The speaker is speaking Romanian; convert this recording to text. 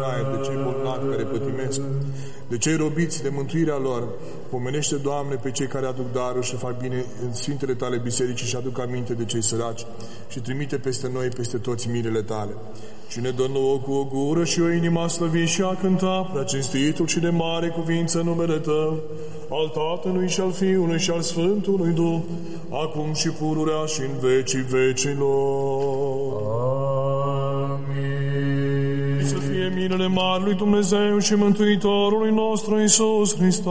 în aer, de cei bolnavi care pătimesc, de cei robiți de mântuirea lor. Pomenește, Doamne, pe cei care aduc daruri și fac bine în sfintele Tale biserici și aduc aminte de cei săraci și trimite peste noi, peste toți mirele Tale. Cine dă nouă cu o gură și o inimă a slăvi și a cânta, prea cinstitul și de mare cuvință numele Tău, al Tatălui și al Fiului și al Sfântului Duh, acum și pururea și în vecii vecilor. Amin. Să fie minele mari lui Dumnezeu și Mântuitorului nostru Iisus Hristos.